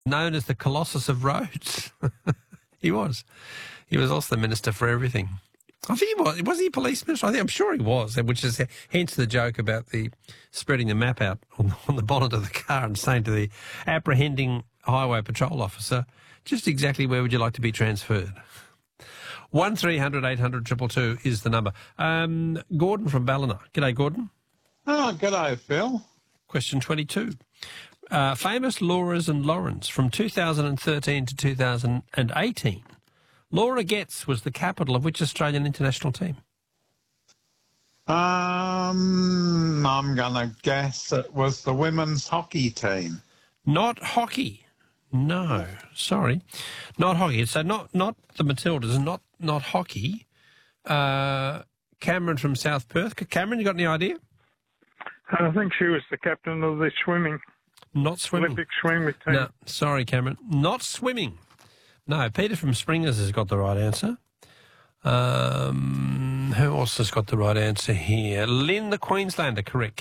known as the Colossus of Rhodes. He was. He was also the Minister for Everything. I think he was. Was he a police minister? I'm sure he was, which is hence the joke about the spreading the map out on the bonnet of the car and saying to the apprehending highway patrol officer, just exactly where would you like to be transferred? 1300 800 222 is the number. Gordon from Ballina. G'day, Gordon. Oh, g'day, Phil. Question 22. Famous Lauras and Laurens from 2013 to 2018. Laura Getz was the capital of which Australian international team? I'm going to guess it was the women's hockey team. Not hockey. No, sorry. Not hockey. So not the Matildas, not hockey. Cameron from South Perth. Cameron, you got any idea? I think she was the captain of the swimming. Not swimming. Olympic swimming team. No, sorry, Cameron. Not swimming. No, Peter from Springers has got the right answer. Who else has got the right answer here? Lynn the Queenslander, correct.